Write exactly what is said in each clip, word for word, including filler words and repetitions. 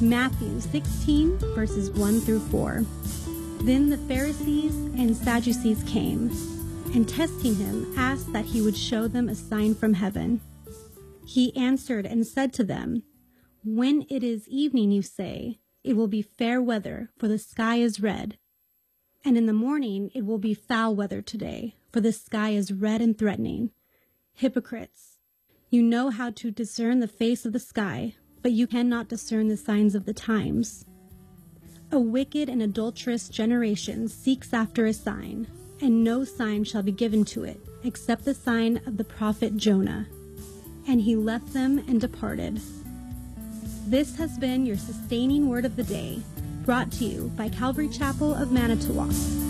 Matthew sixteen, verses one through four. Then the Pharisees and Sadducees came, and testing him, asked that he would show them a sign from heaven. He answered and said to them, "When it is evening, you say, 'It will be fair weather, for the sky is red.' And in the morning it will be foul weather today, for the sky is red and threatening. Hypocrites, you know how to discern the face of the sky, but you cannot discern the signs of the times. A wicked and adulterous generation seeks after a sign, and no sign shall be given to it, except the sign of the prophet Jonah." And he left them and departed. This has been your sustaining word of the day, brought to you by Calvary Chapel of Manitowoc.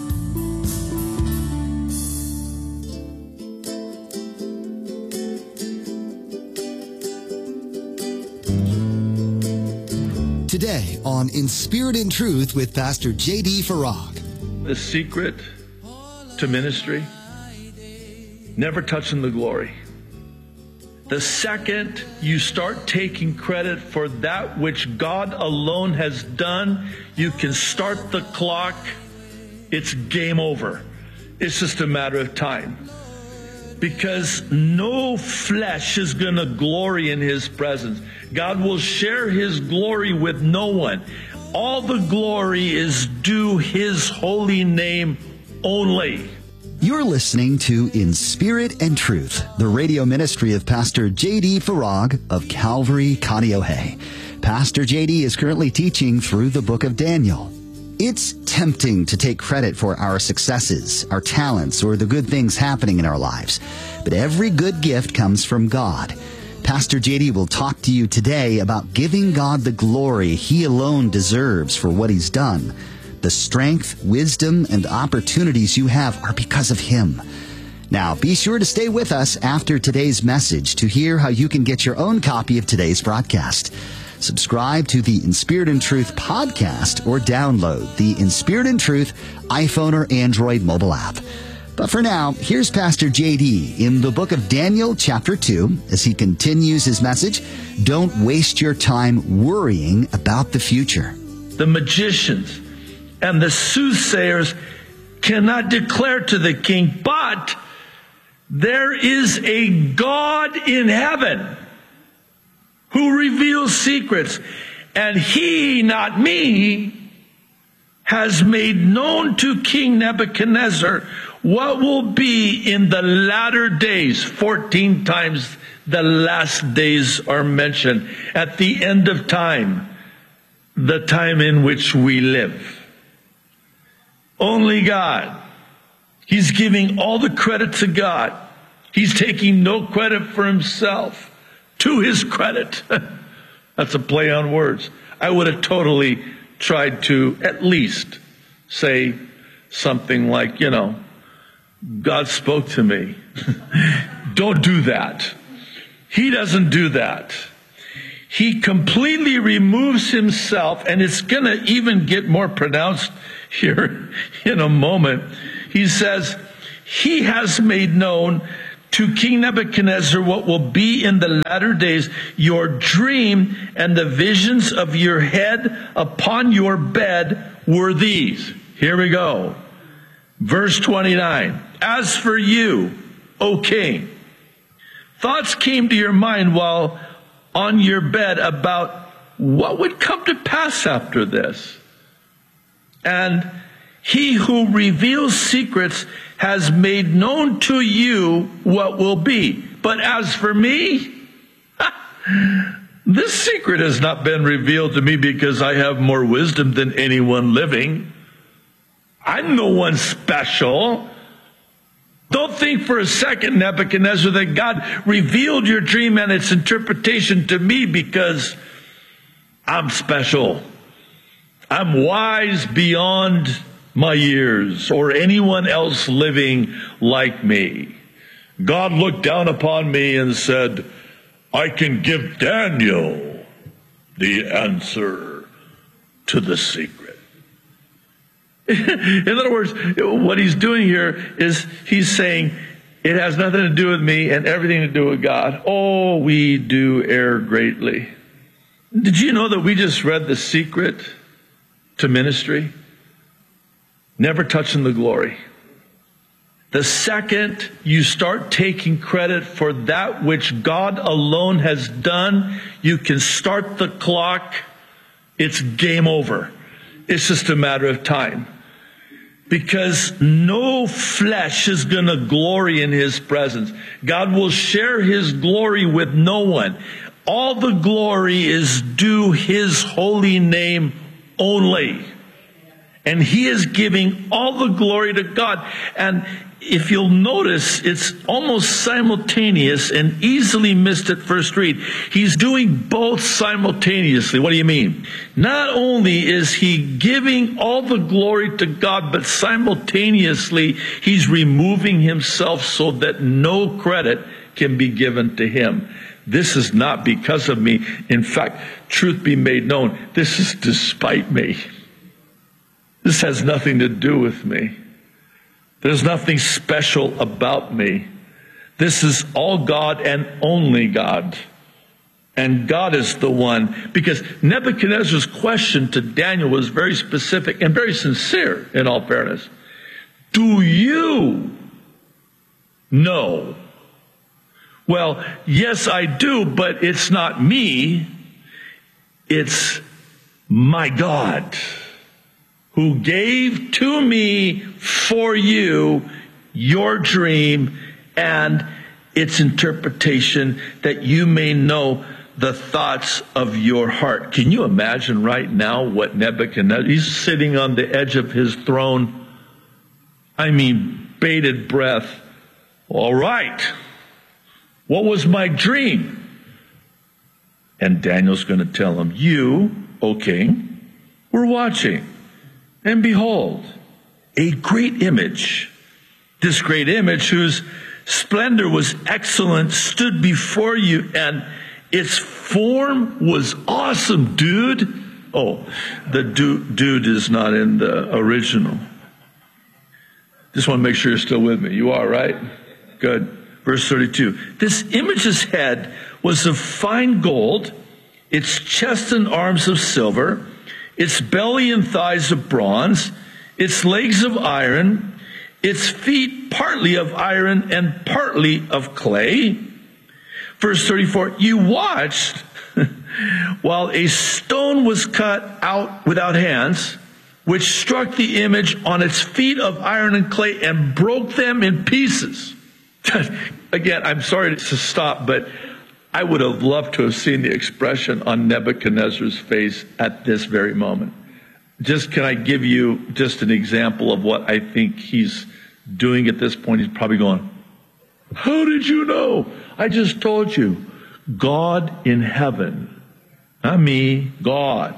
Today on In Spirit and Truth with Pastor J D Farag. The secret to ministry, never touching the glory. The second you start taking credit for that which God alone has done, you can start the clock. It's game over. It's just a matter of time. Because no flesh is going to glory in His presence. God will share His glory with no one. All the glory is due His holy name only. You're listening to In Spirit and Truth, the radio ministry of Pastor J D Farag of Calvary, Kaneohe. Pastor J D is currently teaching through the book of Daniel. It's tempting to take credit for our successes, our talents, or the good things happening in our lives. But every good gift comes from God. Pastor J D will talk to you today about giving God the glory He alone deserves for what He's done. The strength, wisdom, and opportunities you have are because of Him. Now, be sure to stay with us after today's message to hear how you can get your own copy of today's broadcast. Subscribe to the In Spirit and Truth podcast or download the In Spirit and Truth iPhone or Android mobile app. But for now, here's Pastor J D in the book of Daniel chapter two as he continues his message, Don't Waste Your Time Worrying About the Future. The magicians and the soothsayers cannot declare to the king, but there is a God in heaven who reveals secrets, and He, not me, has made known to King Nebuchadnezzar what will be in the latter days. Fourteen times the last days are mentioned. At the end of time, the time in which we live. Only God. He's giving all the credit to God. He's taking no credit for Himself. To His credit. That's a play on words. I would have totally tried to at least say something like, you know, God spoke to me. Don't do that. He doesn't do that. He completely removes Himself, and it's going to even get more pronounced here in a moment. He says, He has made known to King Nebuchadnezzar what will be in the latter days. Your dream and the visions of your head upon your bed were these. Here we go. Verse twenty-nine. As for you, O king, thoughts came to your mind while on your bed about what would come to pass after this. And He who reveals secrets has made known to you what will be. But as for me, this secret has not been revealed to me because I have more wisdom than anyone living. I'm no one special. Don't think for a second, Nebuchadnezzar, that God revealed your dream and its interpretation to me because I'm special. I'm wise beyond my years or anyone else living like me. God looked down upon me and said, I can give Daniel the answer to the secret. In other words, what he's doing here is he's saying, it has nothing to do with me and everything to do with God. Oh, we do err greatly. Did you know that we just read the secret to ministry? Never touching the glory. The second you start taking credit for that which God alone has done, you can start the clock. It's game over. It's just a matter of time. Because no flesh is going to glory in His presence. God will share His glory with no one. All the glory is due His holy name only. And He is giving all the glory to God. And if you'll notice, it's almost simultaneous and easily missed at first read. He's doing both simultaneously. What do you mean? Not only is He giving all the glory to God, but simultaneously He's removing Himself so that no credit can be given to Him. This is not because of me. In fact, truth be made known, this is despite me. This has nothing to do with me. There's nothing special about me. This is all God and only God. And God is the one. Because Nebuchadnezzar's question to Daniel was very specific and very sincere, in all fairness. Do you know? Well, yes, I do, but it's not me. It's my God, who gave to me for you your dream and its interpretation, that you may know the thoughts of your heart. Can you imagine right now what Nebuchadnezzar, he's sitting on the edge of his throne. I mean, bated breath. All right. What was my dream? And Daniel's going to tell him, you, O king, were watching. And behold, a great image, this great image whose splendor was excellent, stood before you, and its form was awesome, dude. Oh, the dude, dude is not in the original. Just want to make sure you're still with me. You are, right? Good. Verse thirty-two. This image's head was of fine gold, its chest and arms of silver, its belly and thighs of bronze, its legs of iron, its feet partly of iron and partly of clay. Verse thirty-four, you watched while a stone was cut out without hands, which struck the image on its feet of iron and clay and broke them in pieces. Again, I'm sorry to stop, but I would have loved to have seen the expression on Nebuchadnezzar's face at this very moment. Just, can I give you just an example of what I think he's doing at this point? He's probably going, how did you know? I just told you. God in heaven. Not me, God.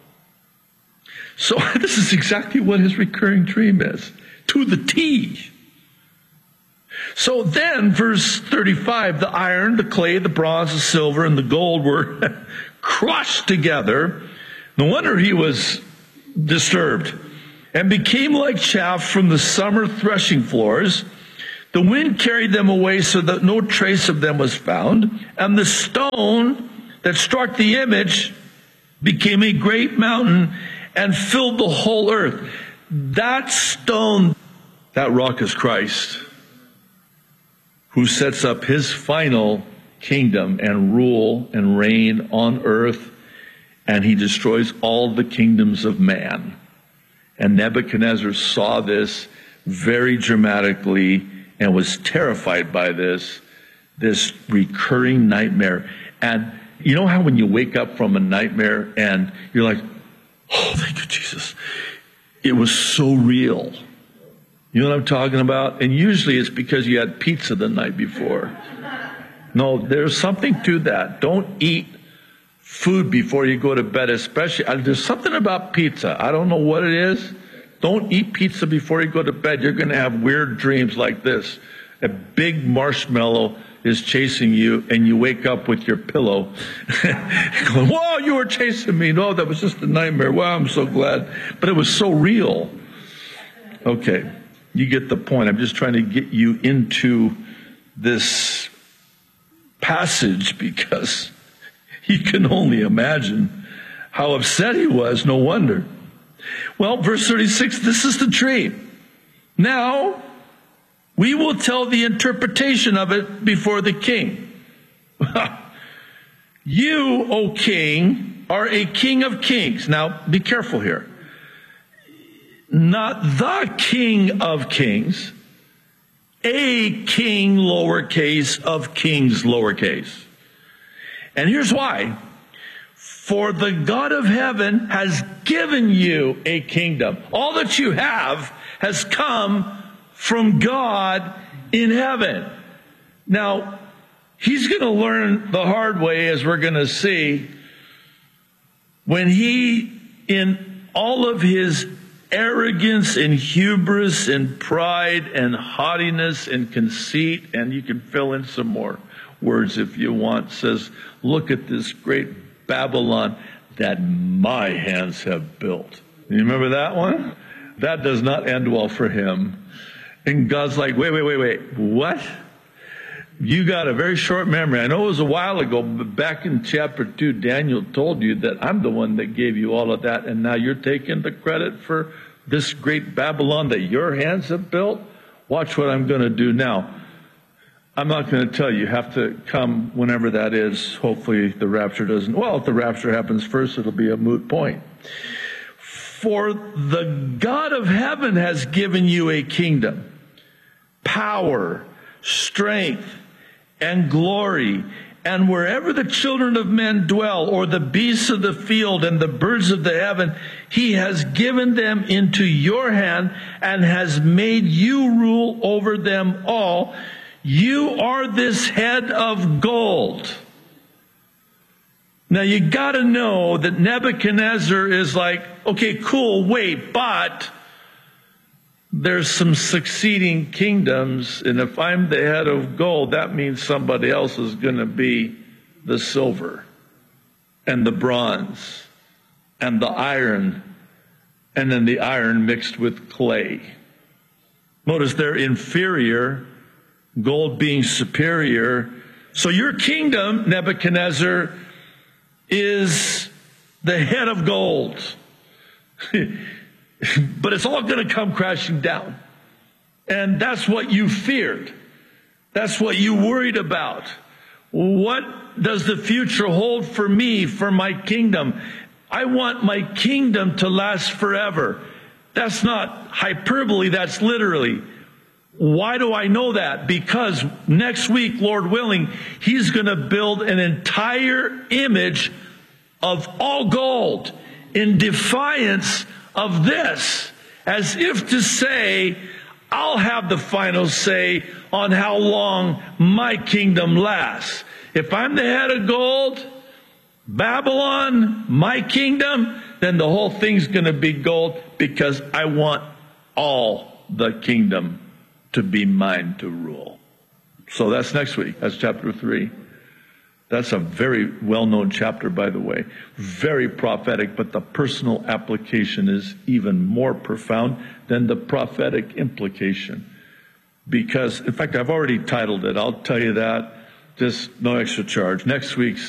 So this is exactly what his recurring dream is. To the T. So then, verse thirty-five, the iron, the clay, the bronze, the silver, and the gold were crushed together. No wonder he was disturbed. And became like chaff from the summer threshing floors. The wind carried them away so that no trace of them was found. And the stone that struck the image became a great mountain and filled the whole earth. That stone, that rock is Christ, who sets up his final kingdom and rule and reign on earth, and he destroys all the kingdoms of man. And Nebuchadnezzar saw this very dramatically and was terrified by this, this recurring nightmare. And you know how when you wake up from a nightmare and you're like, oh, thank you, Jesus. It was so real. You know what I'm talking about? And usually it's because you had pizza the night before. No, there's something to that. Don't eat food before you go to bed, especially. There's something about pizza. I don't know what it is. Don't eat pizza before you go to bed. You're going to have weird dreams like this. A big marshmallow is chasing you, and you wake up with your pillow. Going, whoa, you were chasing me. No, that was just a nightmare. Wow, I'm so glad. But it was so real. Okay, you get the point. I'm just trying to get you into this passage because You can only imagine how upset he was. No wonder. Well, verse thirty-six, this is the tree. Now, we will tell the interpretation of it before the king. You, O king, are a king of kings. Now, be careful here. Not the king of kings, a king, lowercase, of kings, lowercase. And here's why. For the God of heaven has given you a kingdom. All that you have has come from God in heaven. Now, he's going to learn the hard way, as we're going to see, when he, in all of his arrogance and hubris and pride and haughtiness and conceit, and you can fill in some more words if you want, says, look at this great Babylon that my hands have built. You remember that one? That does not end well for him. And God's like, wait, wait, wait, wait, what? You got a very short memory. I know it was a while ago, but back in chapter two, Daniel told you that I'm the one that gave you all of that, and now you're taking the credit for this great Babylon that your hands have built? Watch what I'm going to do now. I'm not going to tell you. You have to come whenever that is. Hopefully the rapture doesn't. Well, if the rapture happens first, it'll be a moot point. For the God of heaven has given you a kingdom, power, strength, and glory. And wherever the children of men dwell, or the beasts of the field and the birds of the heaven, he has given them into your hand and has made you rule over them all. You are this head of gold. Now you got to know that Nebuchadnezzar is like, okay, cool, wait, but there's some succeeding kingdoms, and if I'm the head of gold, that means somebody else is going to be the silver and the bronze and the iron, and then the iron mixed with clay. Notice they're inferior, gold being superior. So your kingdom, Nebuchadnezzar, is the head of gold. But it's all going to come crashing down. And that's what you feared. That's what you worried about. What does the future hold for me, for my kingdom? I want my kingdom to last forever. That's not hyperbole, that's literally. Why do I know that? Because next week, Lord willing, he's going to build an entire image of all gold in defiance of this, as if to say, I'll have the final say on how long my kingdom lasts. If I'm the head of gold, Babylon, my kingdom, then the whole thing's going to be gold, because I want all the kingdom to be mine to rule. So that's next week. That's chapter three. That's a very well-known chapter, by the way. Very prophetic, but the personal application is even more profound than the prophetic implication. Because, in fact, I've already titled it. I'll tell you that. Just no extra charge. Next week's